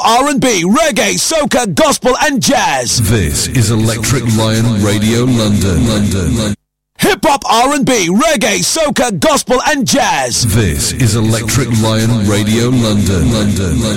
R&B, reggae, soca, gospel and jazz. This is Electric Lion Radio London. Hip-hop, R&B, reggae, soca, gospel and jazz. This is Electric Lion Radio London.